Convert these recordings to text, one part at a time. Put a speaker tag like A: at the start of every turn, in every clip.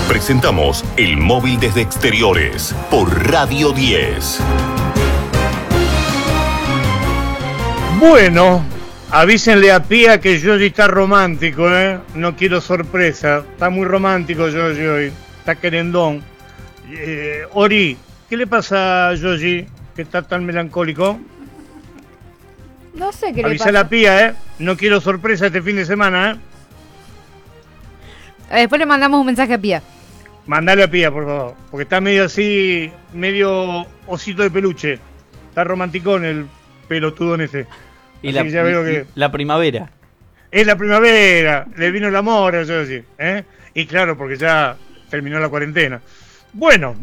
A: Presentamos El Móvil desde Exteriores por Radio 10.
B: Bueno, avísenle a Pía que Yoyi está romántico, ¿eh? No quiero sorpresa. Está muy romántico Yoyi hoy. Está querendón. Ori, ¿qué le pasa a Yoyi que está tan melancólico?
C: No sé qué le
B: Avísale
C: pasa.
B: a Pía, ¿eh? No quiero sorpresa este fin de semana, ¿eh?
C: Después le mandamos un mensaje a Pía.
B: Mandale a Pía, por favor. Porque está medio así, medio osito de peluche. Está romanticón el pelotudón ese.
D: Y
B: Así que ya veo que
D: la primavera.
B: es la primavera, le vino el amor a Yoyi, ¿eh? Y claro, porque ya terminó la cuarentena. Bueno,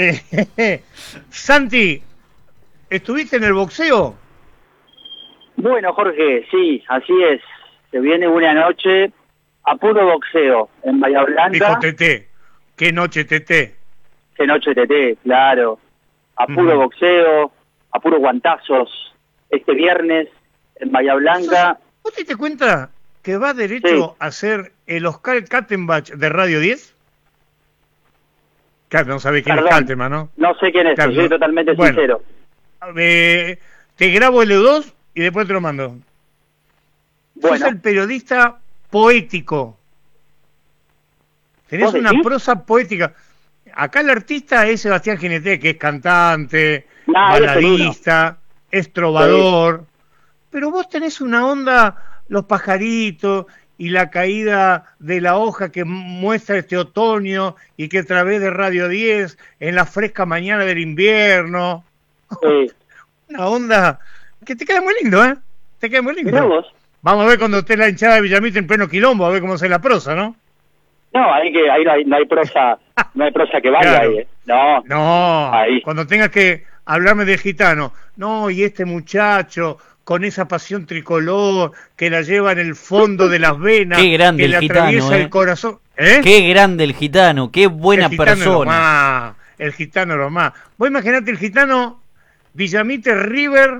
B: Santi, ¿estuviste en el boxeo?
E: Bueno, Jorge, sí, así es. Se viene una noche a puro boxeo en Bahía Blanca.
B: Dijo Tete. ¿Qué noche, Tete?
E: Qué noche Tete, claro. A puro boxeo, a puro guantazos. Este viernes en Bahía Blanca.
B: ¿Vos te diste cuenta que va derecho a ser el Oscar Kattenbach de Radio 10? Claro, no sabés quién es Kattenbach, ¿no?
E: No sé quién es,
B: Claro,
E: soy totalmente sincero.
B: Te grabo el E2 y después te lo mando.
E: Bueno.
B: Sos el periodista poético. Tenés
E: ¿Vos
B: una
E: decís?
B: prosa poética. Acá el artista es Sebastián Gineté, que es cantante,
E: Nah, él es el uno.
B: baladista, es trovador. Pero vos tenés una onda, los pajaritos y la caída de la hoja que muestra este otoño y que a través de Radio 10 en la fresca mañana del invierno. Una onda que te queda muy lindo, ¿eh? Te queda muy lindo.
E: Mirá vos.
B: Vamos a ver cuando esté la hinchada de Villamite en pleno quilombo, a ver cómo se la prosa, ¿no?
E: No, ahí no hay prosa, no hay prosa que valga
B: Claro.
E: ahí, No.
B: No,
E: Ahí.
B: cuando tengas que hablarme del gitano. No, y este muchacho con esa pasión tricolor que la lleva en el fondo de las venas,
D: Qué grande
B: que
D: el
B: le
D: gitano,
B: atraviesa
D: ¿eh?
B: el corazón. ¿Eh?
D: Qué grande el gitano, qué buena
B: El gitano es lo
D: persona.
B: más, el gitano es lo más. Vos imaginate el gitano Villamite River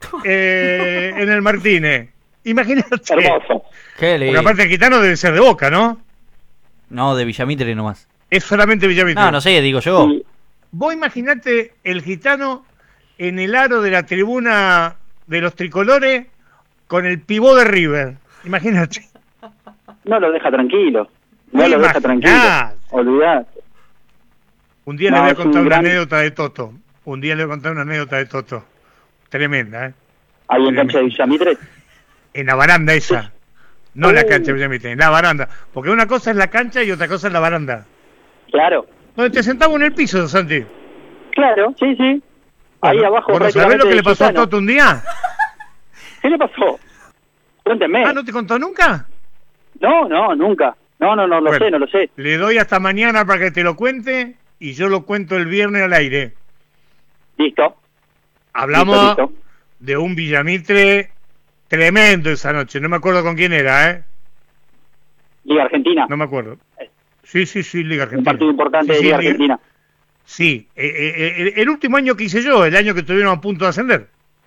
B: en el Martínez. Imagínate.
E: Hermoso.
D: Qué
B: Porque
D: lindo.
B: aparte el gitano debe ser de Boca, ¿no?
D: No, de Villamitre nomás.
B: Es solamente Villamite.
D: No sé, digo yo.
E: Sí.
B: Vos imaginate el gitano en el aro de la tribuna de los tricolores con el pivot de River. Imagínate.
E: No lo deja tranquilo. No
B: Te
E: lo deja tranquilo.
B: imaginás.
E: Olvidate.
B: Un día
E: No,
B: le voy a
E: es un
B: contar una
E: gran-
B: anécdota de Toto. Un día le voy a contar una anécdota de Toto. Tremenda, ¿eh?
E: Ahí en cancha de Villamitre.
B: En la baranda esa. No en la cancha de Villamite, en la baranda. Porque una cosa es la cancha y otra cosa es la baranda.
E: Claro.
B: Donde te sentamos en el piso, Santi.
E: Claro, sí, sí. Ahí
B: Bueno,
E: abajo.
B: ¿vos no sabés lo que le pasó a
E: Gitano.
B: Toto un día?
E: ¿Qué le pasó? Cuénteme.
B: Ah, ¿no te contó nunca?
E: No, nunca. No lo
B: Bueno,
E: sé, no lo sé.
B: Le doy hasta mañana para que te lo cuente y yo lo cuento el viernes al aire.
E: Listo.
B: Hablamos
E: Listo.
B: de un Villamitre tremendo esa noche. No me acuerdo con quién era, ¿eh?
E: Liga Argentina.
B: No me acuerdo. Sí, Liga
E: Un
B: Argentina.
E: partido importante
B: Sí,
E: de Liga
B: Liga-
E: Argentina.
B: Sí, el último año que hice yo, el año que estuvieron a punto de ascender.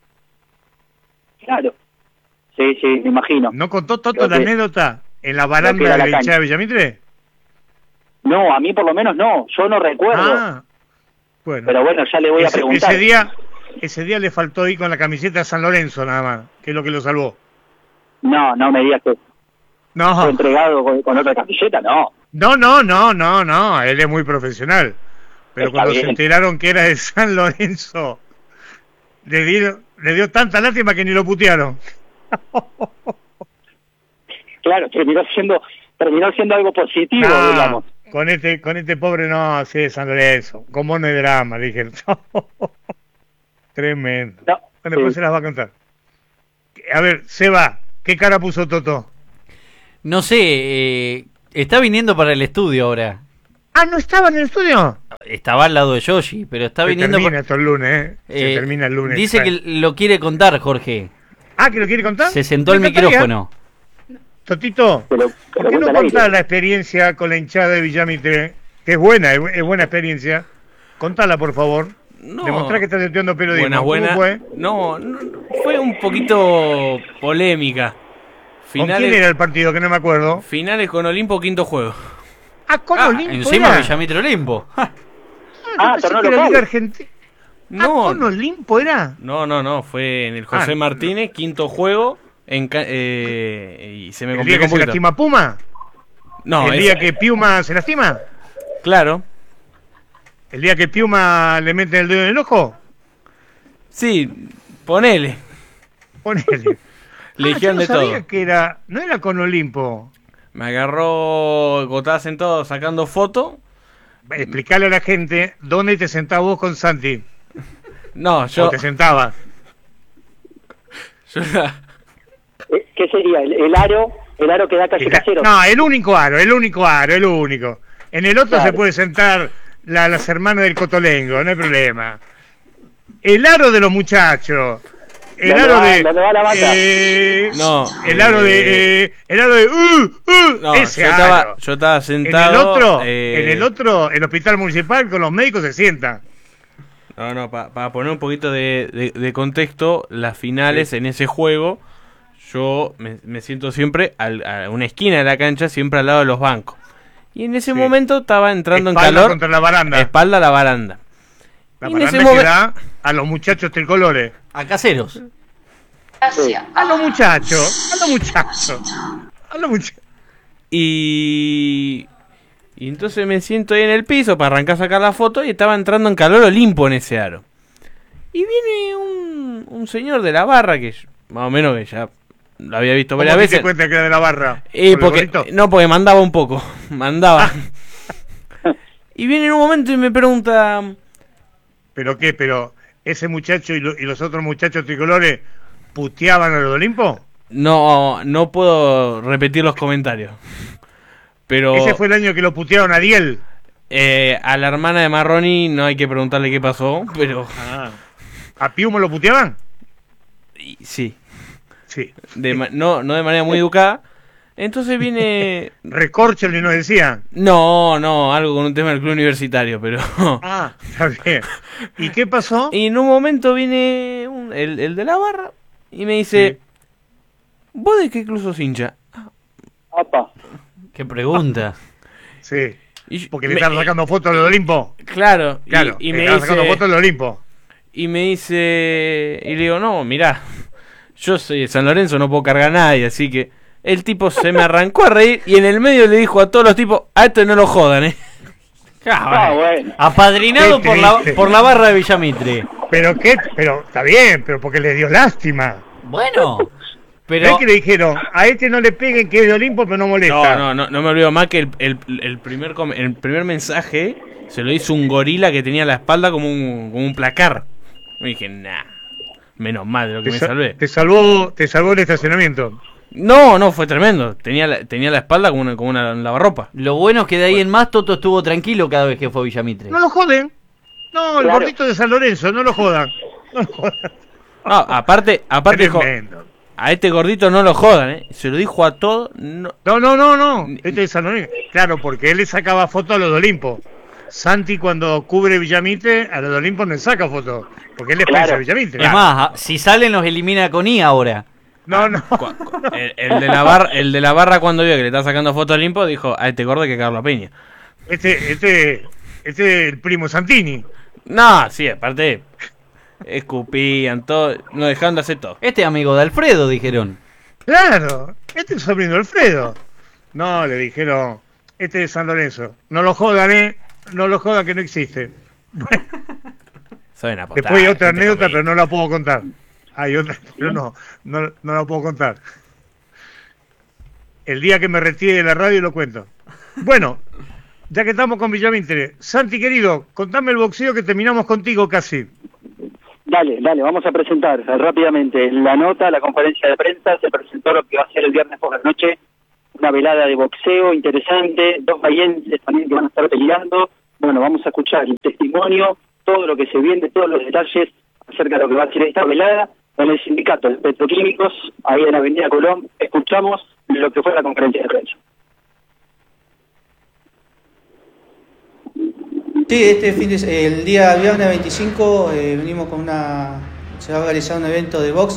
E: Claro. Sí, me imagino.
B: ¿No contó Toto
E: Creo
B: la
E: que-
B: anécdota en la
E: creo que
B: baranda
E: era
B: de
E: la
B: la hinchada
E: cancha.
B: de Villamitre?
E: No, a mí por lo menos no. Yo no recuerdo.
B: Ah, bueno.
E: Pero bueno, ya le voy a preguntar.
B: Ese día le faltó ir con la camiseta de San Lorenzo nada más, que es lo que lo salvó.
E: No me digas que fue
B: No,
E: entregado con otra camiseta, no.
B: no, él es muy profesional. Pero
E: Está
B: cuando
E: bien.
B: se enteraron que era de San Lorenzo, le dio tanta lástima que ni lo putearon.
E: Claro, terminó siendo algo positivo,
B: No,
E: digamos.
B: con este pobre no, sí, de San Lorenzo, con mono de drama, le dije. Tremendo.
E: No,
B: Bueno, después
E: sí.
B: se las va a contar. A ver, Seba, ¿qué cara puso Toto?
D: No sé, está viniendo para el estudio ahora.
B: Ah, ¿no estaba en el estudio?
D: Estaba al lado de Yoshi, pero está
B: Se
D: viniendo
B: termina esto el lunes, ¿eh? Se termina el lunes.
D: Dice que lo quiere contar, Jorge.
B: Ah, ¿que lo quiere contar?
D: Se sentó
B: Me
D: al
B: encantaría.
D: micrófono.
B: Totito,
E: Pero
B: ¿por qué no
E: cuenta al aire.
B: contás la experiencia con la hinchada de Villamitre? Que es buena experiencia. Contala, por favor.
F: No.
B: Demostrá que estás estudiando periodismo.
F: Buena.
B: ¿Cómo fue?
F: No, fue un poquito polémica.
B: ¿Con quién era el partido? Que no me acuerdo.
F: Finales con Olimpo, quinto juego.
B: Con Olimpo
D: encima
B: era.
D: Villamitre Olimpo.
E: Ah,
B: Pensé
E: torneo
B: que era
E: local.
B: Liga Argentina.
F: No.
B: Con Olimpo era.
F: No, fue en el José Martínez, quinto juego, y se me
B: El día
F: complicó
B: que
F: un
B: se
F: poquito.
B: lastima Puma.
F: No,
B: El día que Piuma se lastima.
F: Claro,
B: El día que Piuma le mete el dedo en el ojo.
F: sí, ponele.
B: Ponele.
F: Legión
B: yo no
F: de
B: sabía
F: todo.
B: que era. No era con Olimpo.
F: Me agarró, estaba sentado sacando foto.
B: Explicarle a la gente dónde te sentabas vos con Santi.
F: No,
B: O
F: yo
B: te sentabas.
E: ¿Qué sería? ¿El aro? ¿El aro que da calle Casero?
B: No, el único aro. En el otro
E: Claro.
B: se puede sentar las hermanas del Cotolengo, no hay problema. El aro de los muchachos. El
E: ¿Dónde
B: aro
E: va-
B: de.
E: dónde va la vaca?
F: No,
B: El aro de. El aro de.
F: no,
B: ese
F: yo
B: aro.
F: estaba
B: En
F: sentado.
B: el otro, el hospital municipal con los médicos se sienta.
F: No, para poner un poquito de contexto, las finales en ese juego, yo me siento siempre a una esquina de la cancha, siempre al lado de los bancos. Y en ese
B: Sí.
F: momento estaba entrando
B: Espalda
F: en calor,
B: contra la baranda.
F: espalda a la baranda.
B: La
F: Y en ese
B: baranda que
F: momen-
B: da a los muchachos tricolores.
D: A caseros.
B: A los muchachos.
F: Y entonces me siento ahí en el piso para arrancar a sacar la foto y estaba entrando en calor Olimpo en ese aro. Y viene un señor de la barra que más o menos que ya lo había visto varias
B: ¿Cómo te
F: veces.
B: diste cuenta que era de la barra?
F: Y
B: ¿Por el
F: porque,
B: gorrito?
F: no, porque mandaba un poco. Mandaba. Y viene en un momento y me pregunta.
B: ¿Pero qué? ¿Pero ese muchacho y los otros muchachos tricolores puteaban a los de Olimpo?
F: No puedo repetir los comentarios. Pero
B: Ese fue el año que lo putearon a Diel.
F: a la hermana de Marroni no hay que preguntarle qué pasó. Pero
B: ¿A Piuma lo puteaban?
F: sí.
B: Sí.
F: No de manera muy educada. Entonces viene.
B: Recorchel y nos decía.
F: No, algo con un tema del club universitario, pero.
B: Ah, está bien. ¿Y qué pasó?
F: Y en un momento viene el de la barra y me dice: ¿vos de qué club sos hincha?
E: Opa.
D: Qué pregunta.
B: Sí.
F: Y
B: Porque le estaban sacando fotos a los de Olimpo.
F: Claro,
B: Claro,
F: y
B: le
F: me
B: estaban sacando
F: dice.
B: fotos a los de Olimpo.
F: Y me dice. Y le digo: no, mirá, yo soy de San Lorenzo, no puedo cargar a nadie, así que. El tipo se me arrancó a reír y en el medio le dijo a todos los tipos: a esto no lo jodan,
E: Bueno.
D: Apadrinado
B: Qué
D: por
B: triste.
D: por la barra de Villamitre.
B: Pero está bien, pero porque le dio lástima.
D: Bueno,
B: ¿Ves
D: pero
B: que le dijeron? A este no le peguen que es de Olimpo, pero no molesta.
F: No me olvido más que el primer mensaje se lo hizo un gorila que tenía la espalda como un placar. Me dije: nah, menos mal de lo que me salvé.
B: Te salvó el estacionamiento.
F: No, fue tremendo. Tenía la espalda como una lavarropa.
D: lo bueno es que de ahí en más Toto estuvo tranquilo cada vez que fue a Villamitre.
B: No lo joden. No, el
E: Claro.
B: gordito de San Lorenzo, no lo jodan. No lo jodan.
F: No, aparte dijo:
B: Tremendo.
F: a este gordito no lo jodan, Se lo dijo a todos. No.
B: No. Este de San Lorenzo. Claro, porque él le sacaba fotos a los de Olimpo. Santi cuando cubre Villamitre, a los de Olimpo no le saca fotos. Porque él es prensa de Villamitre.
D: Es más, si salen los elimina con I ahora.
B: No.
F: El de la barra cuando vio que le estaba sacando fotos a Olimpo dijo: a este gordo hay que cagarlo a piña.
B: Este es el primo Santini.
F: No, sí, aparte escupían todo, no dejaban de hacer todo.
D: Este amigo de Alfredo, dijeron.
B: Claro, este es el sobrino de Alfredo. No, le dijeron, este es San Lorenzo. No lo jodan, no lo jodan que no existe.
F: Saben apostar,
B: Después hay otra
F: gente
B: anécdota,
F: conmigo.
B: pero no la puedo contar. Hay otra, pero no la puedo contar. El día que me retire de la radio lo cuento. Bueno, ya que estamos con Villamitre, Santi querido, contame el boxeo que terminamos contigo casi.
E: Dale, vamos a presentar rápidamente la nota, la conferencia de prensa. Se presentó lo que va a ser el viernes por la noche, una velada de boxeo interesante, dos bahienses también que van a estar peleando. Bueno, vamos a escuchar el testimonio, todo lo que se viene, todos los detalles acerca de lo que va a ser esta velada en el sindicato de petroquímicos, ahí en Avenida Colón. Escuchamos lo que fue la conferencia de prensa.
G: Sí, el día viernes 25 venimos con se va a realizar un evento de box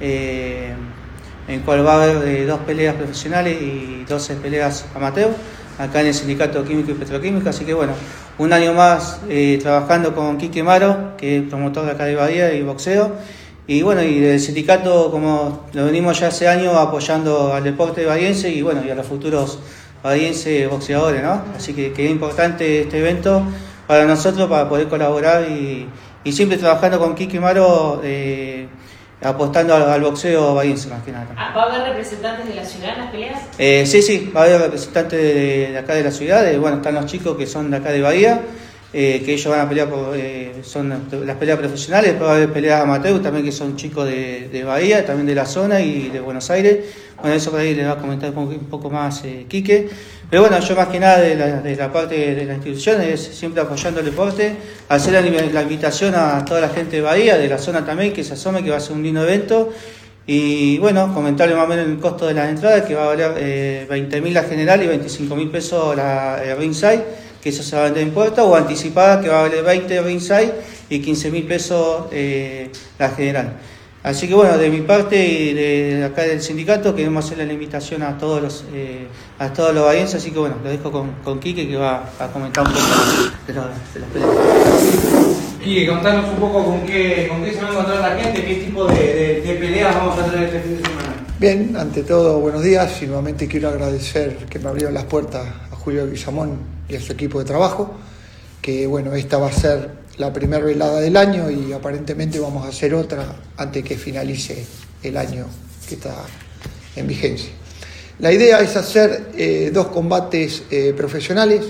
G: en el cual va a haber 2 peleas profesionales y 12 peleas amateur. acá en el Sindicato Químico y Petroquímico. Así que bueno, un año más trabajando con Quique Maro, que es promotor de acá de Bahía y boxeo. Y bueno, y del sindicato, como lo venimos ya hace años apoyando al deporte bahiense y bueno, y a los futuros bahienses boxeadores, ¿no? Así que es importante este evento para nosotros, para poder colaborar y siempre trabajando con Quique Maro, apostando al boxeo bahiense más que nada.
H: ¿Va a haber representantes de la ciudad en las peleas?
G: Sí, va a haber representantes de acá de la ciudad. Bueno, están los chicos que son de acá de Bahía, que ellos van a pelear son las peleas profesionales. Después va a haber peleas amateur también, que son chicos de Bahía, también de la zona y de Buenos Aires. Bueno, eso por ahí les va a comentar un poco más Quique. Pero bueno, yo más que nada de la parte de la institución es siempre apoyando el deporte, hacer la invitación a toda la gente de Bahía, de la zona también, que se asome, que va a ser un lindo evento. Y bueno, comentarle más o menos el costo de las entradas, que va a valer 20.000 la general y 25.000 pesos la ringside, que eso se va a vender en puerta, o anticipada, que va a valer 20 ringside y 15.000 pesos la general. Así que bueno, de mi parte y de acá del sindicato queremos hacerle la invitación a todos los bahienses, así que bueno, lo dejo con Quique, que va a comentar un poco de las peleas.
I: Quique, contanos un poco con qué se va a encontrar la gente, qué tipo de peleas vamos a tener este fin de semana.
J: Bien, ante todo, buenos días y nuevamente quiero agradecer que me abrieron las puertas a Julio Guillamón y a su equipo de trabajo, que bueno, esta va a ser la primera velada del año y aparentemente vamos a hacer otra antes que finalice el año que está en vigencia. La idea es hacer 2 combates profesionales.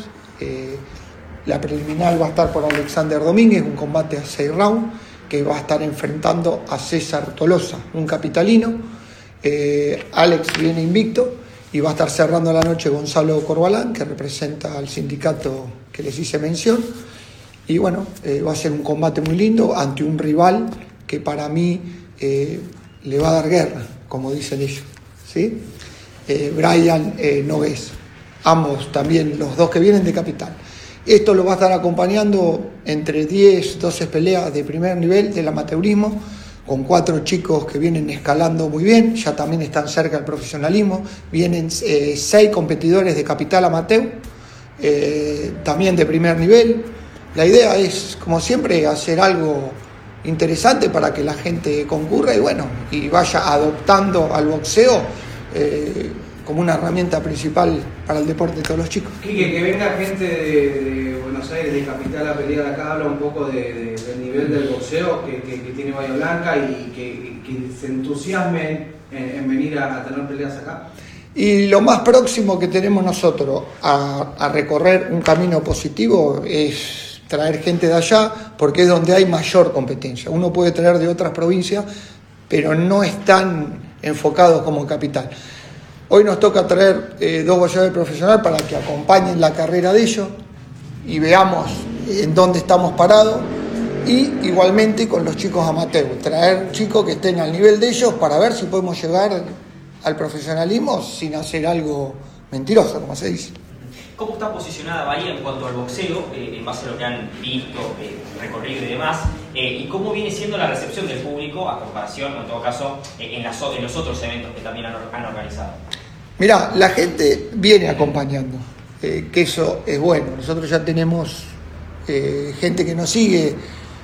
J: La preliminar va a estar por Alexander Domínguez, un combate a 6 rounds, que va a estar enfrentando a César Tolosa, un capitalino. Alex viene invicto y va a estar cerrando la noche Gonzalo Corbalán, que representa al sindicato que les hice mención. Y bueno, va a ser un combate muy lindo ante un rival que para mí le va a dar guerra, como dicen ellos, ¿sí? Brian Nogués, ambos también, los 2 que vienen de Capital. Esto lo va a estar acompañando entre 10, 12 peleas de primer nivel del amateurismo, con 4 chicos que vienen escalando muy bien, ya también están cerca del profesionalismo. Vienen 6 competidores de Capital Amateur, también de primer nivel. La idea es, como siempre, hacer algo interesante para que la gente concurra y bueno, y vaya adoptando al boxeo como una herramienta principal para el deporte de todos los chicos.
I: Quique, que venga gente de Buenos Aires, de Capital, a pelear acá, habla un poco del nivel del boxeo que tiene Bahía Blanca y que se entusiasmen en venir a tener peleas acá.
J: Y lo más próximo que tenemos nosotros a recorrer un camino positivo es traer gente de allá, porque es donde hay mayor competencia. Uno puede traer de otras provincias, pero no están enfocados como Capital. Hoy nos toca traer 2 boxeadores profesionales para que acompañen la carrera de ellos y veamos en dónde estamos parados. Y igualmente con los chicos amateurs, traer chicos que estén al nivel de ellos para ver si podemos llegar al profesionalismo sin hacer algo mentiroso, como se dice.
K: ¿Cómo está posicionada Bahía en cuanto al boxeo, en base a lo que han visto, recorrido y demás? ¿Y cómo viene siendo la recepción del público a comparación, en todo caso, en los otros eventos que también han organizado?
J: Mirá, la gente viene acompañando, que eso es bueno. Nosotros ya tenemos gente que nos sigue.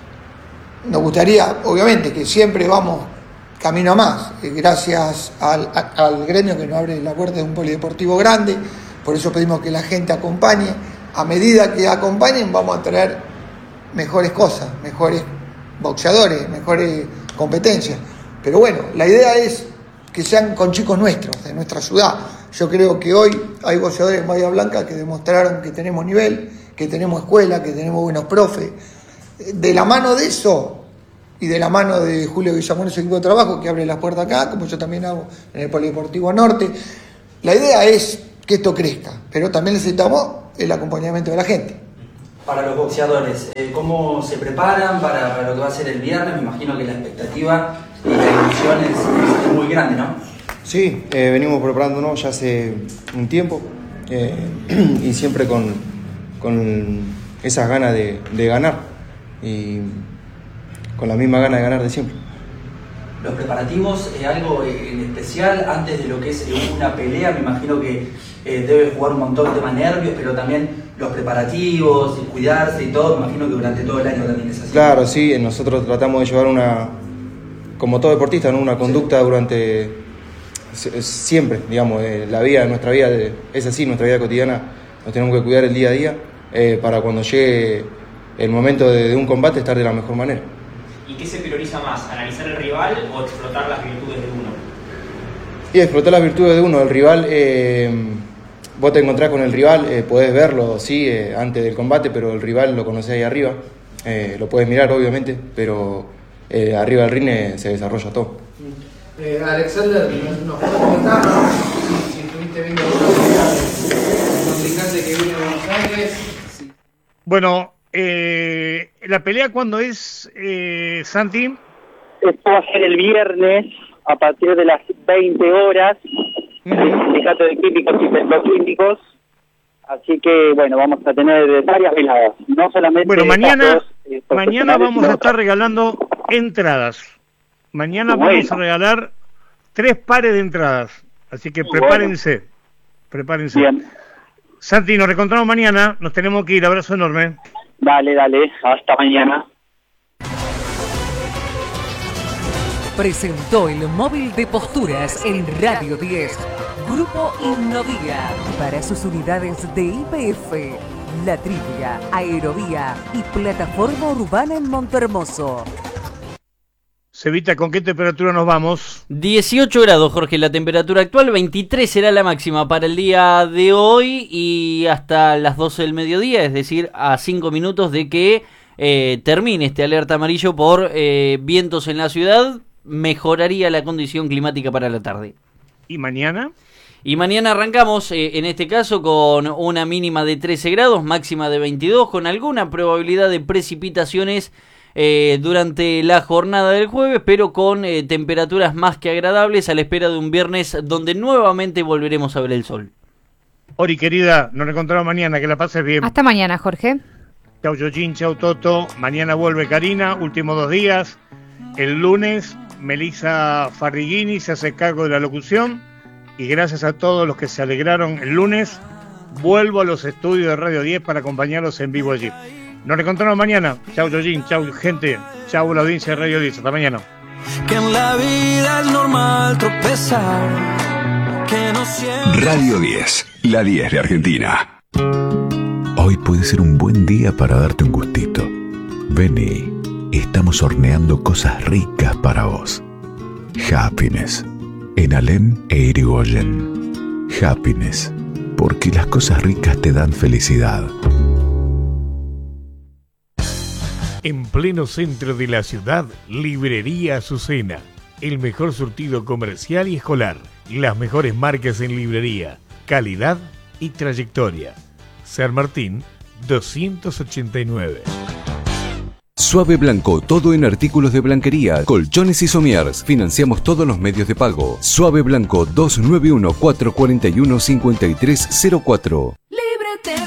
J: Nos gustaría, obviamente, que siempre vamos camino a más, gracias al gremio que nos abre la puerta de un polideportivo grande. Por eso pedimos que la gente acompañe. A medida que acompañen vamos a traer mejores cosas, mejores boxeadores, mejores competencias. Pero bueno, la idea es que sean con chicos nuestros, de nuestra ciudad. Yo creo que hoy hay boxeadores en Bahía Blanca que demostraron que tenemos nivel, que tenemos escuela, que tenemos buenos profes. De la mano de eso y de la mano de Julio Guillamón y su equipo de trabajo, que abre las puertas acá, como yo también hago en el Polideportivo Norte, la idea es que esto crezca, pero también necesitamos el acompañamiento de la gente.
L: Para los boxeadores, ¿cómo se preparan para lo que va a ser el viernes? Me imagino que la expectativa y la ilusión es muy grande, ¿no?
M: Sí, venimos preparándonos ya hace un tiempo y siempre con esas ganas de ganar y con la misma gana de ganar de siempre.
L: los preparativos, algo en especial antes de lo que es una pelea. Me imagino que debe jugar un montón de temas nervios, pero también los preparativos, cuidarse y todo. Me imagino que durante todo el año también es así.
M: Claro, sí, nosotros tratamos de llevar como todo deportista, ¿no? Una conducta durante siempre, digamos, la vida, nuestra vida es así, nuestra vida cotidiana, nos tenemos que cuidar el día a día para cuando llegue el momento de un combate estar de la mejor manera.
K: ¿Y qué se prioriza más, analizar el rival o explotar las virtudes de uno?
M: Y explotar las virtudes de uno, el rival, vos te encontrás con el rival, podés verlo, sí, antes del combate, pero el rival lo conocés ahí arriba, lo podés mirar obviamente, pero arriba del ring se desarrolla todo.
I: Alexander, nos puedes comentar, ¿no? Si estuviste viendo una pelea contrincante que viene de Buenos Aires. Sí.
B: Bueno, la pelea ¿cuándo es, Santi?
E: Esto va a ser el viernes a partir de las 20 horas, el Sindicato de Químicos y Petroquímicos. Así que, bueno, vamos a tener varias veladas. No solamente...
B: Bueno, mañana vamos a estar regalando entradas. Mañana vamos a regalar 3 pares de entradas. Así que prepárense. Prepárense.
E: Bien.
B: Santi, nos reencontramos mañana. Nos tenemos que ir. Abrazo enorme.
E: Dale. Hasta mañana.
N: Presentó el móvil de posturas en Radio 10. Grupo Innovía. Para sus unidades de IPF, La Trivia, Aerovía y Plataforma Urbana en Montehermoso.
B: Cevita, ¿con qué temperatura nos vamos?
D: 18 grados, Jorge, la temperatura actual. 23 será la máxima para el día de hoy y hasta las 12 del mediodía, es decir, a 5 minutos de que termine este alerta amarillo por vientos en la ciudad. Mejoraría la condición climática para la tarde.
B: ¿Y mañana?
D: Y mañana arrancamos, en este caso, con una mínima de 13 grados, máxima de 22, con alguna probabilidad de precipitaciones durante la jornada del jueves, pero con temperaturas más que agradables a la espera de un viernes donde nuevamente volveremos a ver el sol.
B: Ori, querida, nos reencontramos mañana, que la pases bien.
C: Hasta mañana, Jorge.
B: Chau, Yoyin, chau, Toto. Mañana vuelve Karina, últimos 2 días. El lunes, Melissa Farrigini se hace cargo de la locución. Y gracias a todos los que se alegraron el lunes, vuelvo a los estudios de Radio 10 para acompañarlos en vivo allí. Nos reencontramos mañana. Chau, Yoyin, chau, gente. Chau, la audiencia de Radio 10. Hasta mañana.
O: Que en la vida es normal tropezar. Que no siempre...
A: Radio 10, la 10 de Argentina. Hoy puede ser un buen día para darte un gustito. Vení, estamos horneando cosas ricas para vos. Happiness, en Alem e Irigoyen. Happiness, porque las cosas ricas te dan felicidad.
B: En pleno centro de la ciudad, Librería Azucena. El mejor surtido comercial y escolar. Las mejores marcas en librería. Calidad y trayectoria. San Martín, 289.
P: Suave Blanco, todo en artículos de blanquería, colchones y somiers. Financiamos todos los medios de pago. Suave Blanco, 291-441-5304.